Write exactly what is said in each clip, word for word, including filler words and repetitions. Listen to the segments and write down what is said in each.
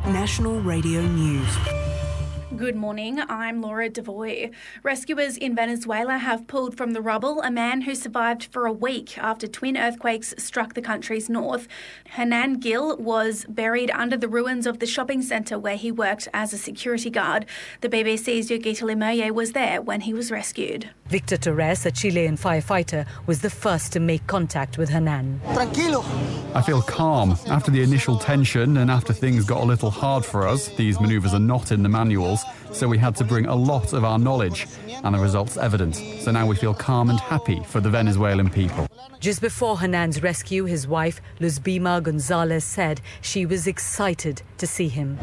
National Radio News. Good morning, I'm Laura Devoy. Rescuers in Venezuela have pulled from the rubble a man who survived for a week after twin earthquakes struck the country's north. Hernan Gil was buried under the ruins of the shopping centre where he worked as a security guard. The B B C's Yogita Lemerye was there when he was rescued. Victor Torres, a Chilean firefighter, was the first to make contact with Hernan. Tranquilo. I feel calm. After the initial tension and after things got a little hard for us, these manoeuvres are not in the manuals, so we had to bring a lot of our knowledge, and the result's evident. So now we feel calm and happy for the Venezuelan people. Just before Hernan's rescue, his wife, Luzbima Gonzalez, said she was excited to see him.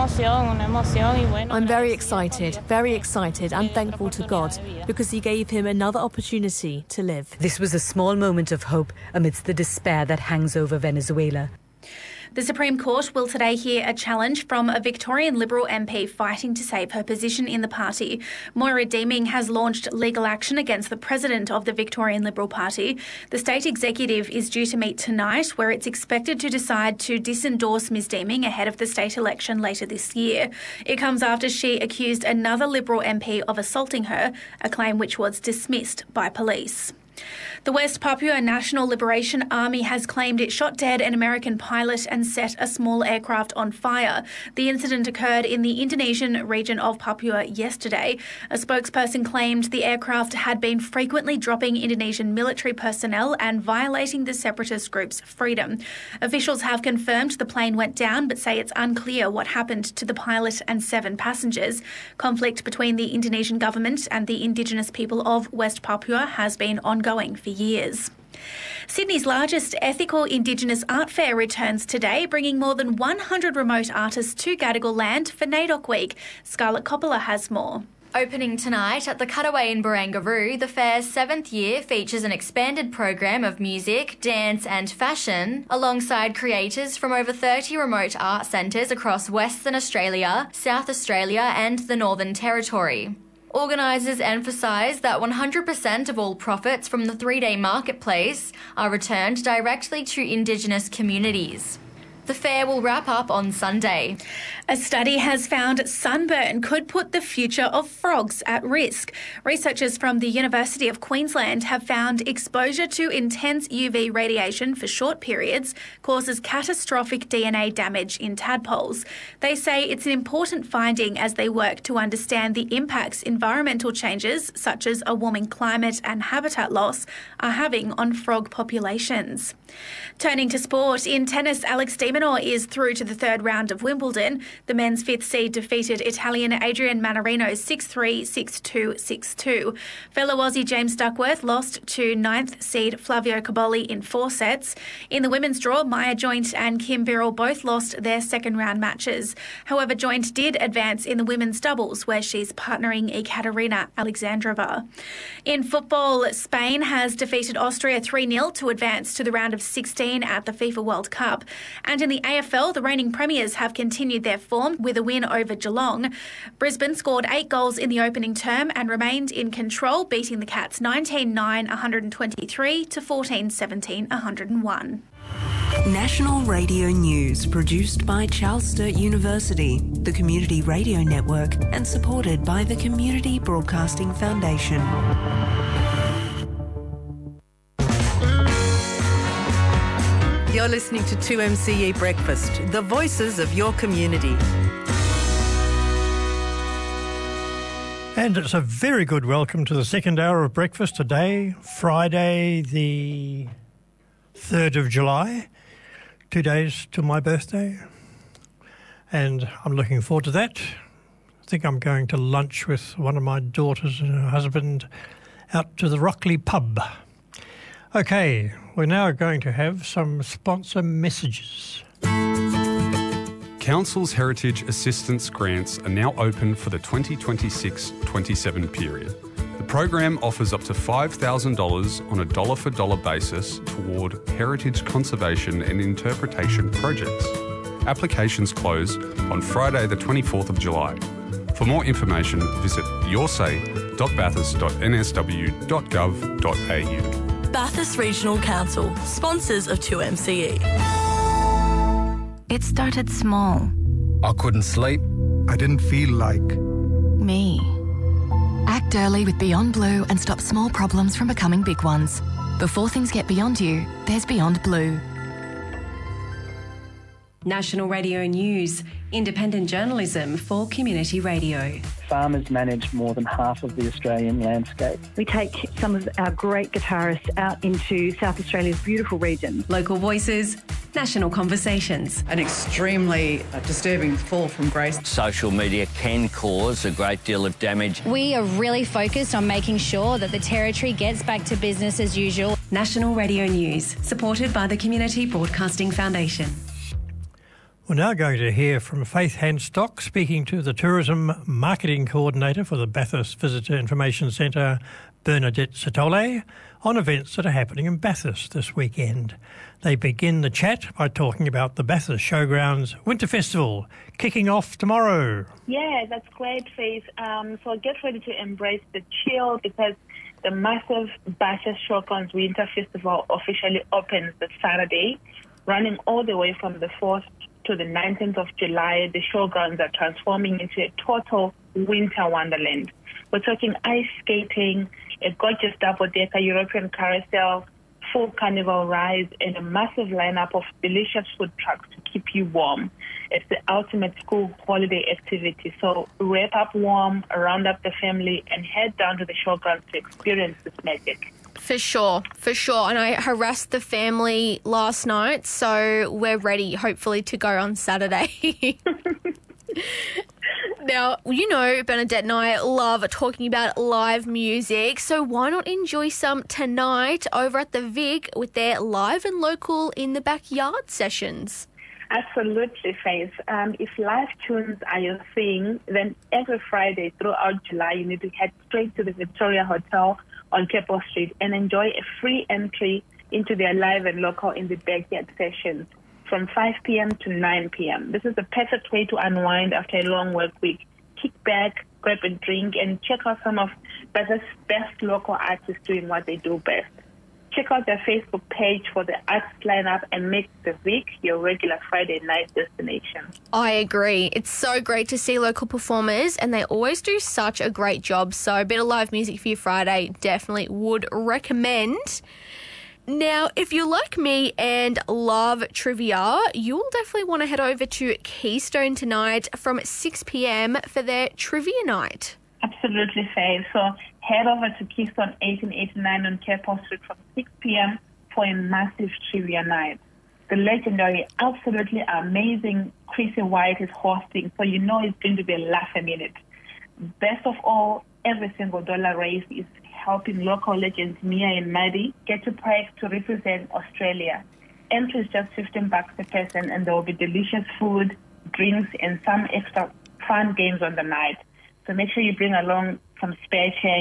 I'm very excited, very excited and thankful to God because he gave him another opportunity to live. This was a small moment of hope amidst the despair that hangs over Venezuela. The Supreme Court will today hear a challenge from a Victorian Liberal M P fighting to save her position in the party. Moira Deeming has launched legal action against the president of the Victorian Liberal Party. The state executive is due to meet tonight, where it's expected to decide to disendorse Ms Deeming ahead of the state election later this year. It comes after she accused another Liberal M P of assaulting her, a claim which was dismissed by police. The West Papua National Liberation Army has claimed it shot dead an American pilot and set a small aircraft on fire. The incident occurred in the Indonesian region of Papua yesterday. A spokesperson claimed the aircraft had been frequently dropping Indonesian military personnel and violating the separatist group's freedom. Officials have confirmed the plane went down but say it's unclear what happened to the pilot and seven passengers. Conflict between the Indonesian government and the indigenous people of West Papua has been ongoing for years. Sydney's largest ethical Indigenous art fair returns today, bringing more than one hundred remote artists to Gadigal land for NAIDOC Week. Scarlett Coppola has more. Opening tonight at the Cutaway in Barangaroo, the fair's seventh year features an expanded program of music, dance and fashion, alongside creators from over thirty remote art centres across Western Australia, South Australia and the Northern Territory. Organisers emphasise that one hundred percent of all profits from the three-day marketplace are returned directly to Indigenous communities. The fair will wrap up on Sunday. A study has found sunburn could put the future of frogs at risk. Researchers from the University of Queensland have found exposure to intense U V radiation for short periods causes catastrophic D N A damage in tadpoles. They say it's an important finding as they work to understand the impacts environmental changes, such as a warming climate and habitat loss, are having on frog populations. Turning to sport, in tennis, Alex de Minaur is through to the third round of Wimbledon. The men's fifth seed defeated Italian Adrian Mannarino six three, six two, six two. Fellow Aussie James Duckworth lost to ninth seed Flavio Cobolli in four sets. In the women's draw, Maya Joint and Kim Birrell both lost their second round matches. However, Joint did advance in the women's doubles, where she's partnering Ekaterina Alexandrova. In football, Spain has defeated Austria three nil to advance to the round of sixteen at the FIFA World Cup. And in the A F L, the reigning premiers have continued their form with a win over Geelong. Brisbane scored eight goals in the opening term and remained in control, beating the Cats nineteen nine, one hundred twenty-three to fourteen seventeen, one hundred one. National Radio News, produced by Charles Sturt University, the Community Radio Network, and supported by the Community Broadcasting Foundation. You're listening to two M C E Breakfast, the voices of your community. And it's a very good welcome to the second hour of breakfast today, Friday the third of July, two days to my birthday. And I'm looking forward to that. I think I'm going to lunch with one of my daughters and her husband out to the Rockley pub. Okay, we're now going to have some sponsor messages. Council's Heritage Assistance Grants are now open for the twenty twenty-six twenty-seven period. The program offers up to five thousand dollars on a dollar-for-dollar basis toward heritage conservation and interpretation projects. Applications close on Friday the twenty-fourth of July. For more information, visit yoursay dot bathurst dot n s w dot gov dot a u. Bathurst Regional Council, sponsors of two M C E. It started small. I couldn't sleep. I didn't feel like... Me. Act early with Beyond Blue and stop small problems from becoming big ones. Before things get beyond you, there's Beyond Blue. National Radio News, independent journalism for community radio. Farmers manage more than half of the Australian landscape. We take some of our great guitarists out into South Australia's beautiful regions. Local voices, national conversations. An extremely uh, disturbing fall from grace. Social media can cause a great deal of damage. We are really focused on making sure that the Territory gets back to business as usual. National Radio News, supported by the Community Broadcasting Foundation. We're now going to hear from Faith Handstock speaking to the Tourism Marketing Coordinator for the Bathurst Visitor Information Centre, Bernadette Satole, on events that are happening in Bathurst this weekend. They begin the chat by talking about the Bathurst Showgrounds Winter Festival, kicking off tomorrow. Yeah, that's great, Faith. Um, so get ready to embrace the chill because the massive Bathurst Showgrounds Winter Festival officially opens this Saturday, running all the way from the fourth to the nineteenth of July. The showgrounds are transforming into a total winter wonderland. We're talking ice skating, a gorgeous double-decker European carousel, full carnival rides, and a massive lineup of delicious food trucks to keep you warm. It's the ultimate school holiday activity. So wrap up warm, round up the family, and head down to the showgrounds to experience this magic. For sure, for sure. And I harassed the family last night, so we're ready, hopefully, to go on Saturday. Now, you know, Bernadette and I love talking about live music, so why not enjoy some tonight over at the Vic with their live and local in the backyard sessions? Absolutely, Faith. Um, if live tunes are your thing, then every Friday throughout July, you need to head straight to the Victoria Hotel on Keppel Street and enjoy a free entry into their live and local in the backyard sessions from five p.m. to nine p.m. This is the perfect way to unwind after a long work week. Kick back, grab a drink, and check out some of Bathurst's best local artists doing what they do best. Check out their Facebook page for the arts lineup and make the Vic your regular Friday night destination. I agree. It's so great to see local performers, and they always do such a great job. So a bit of live music for your Friday, definitely would recommend. Now, if you're like me and love trivia, you'll definitely want to head over to Keystone tonight from six p.m. for their trivia night. Absolutely, Faye. So head over to Keystone eighteen eighty-nine on Keppel Street from six p.m. for a massive trivia night. The legendary, absolutely amazing Chrissy White is hosting, so you know it's going to be a laugh a minute. Best of all, every single dollar raised is helping local legends Mia and Maddie get to Prague to represent Australia. Entry is just fifteen bucks per person, and there will be delicious food, drinks, and some extra fun games on the night. So make sure you bring along some spare change.